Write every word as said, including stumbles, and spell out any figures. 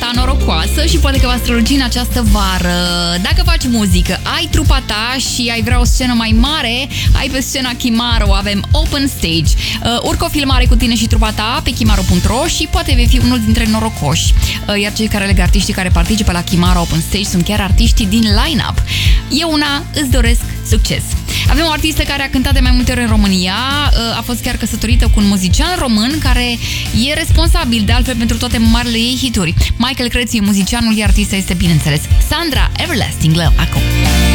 ta norocoasă și poate că va străluci în această vară. Dacă faci muzică, ai trupa ta și ai vrea o scenă mai mare, ai pe scena Kimaro, avem Open Stage. Uh, urcă o filmare cu tine și trupa ta pe kimaro punct ro și poate vei fi unul dintre norocoși. Uh, iar cei care aleg artiștii care participă la Kimaro Open Stage sunt chiar artiștii din line-up. Eu una îți doresc succes! Avem o artistă care a cântat de mai multe ori în România, a fost chiar căsătorită cu un muzician român care e responsabil de altfel pentru toate marile ei hituri. Michael Crețu e muzicianul, iar artista este, bineînțeles, Sandra Everlasting Love. Acum!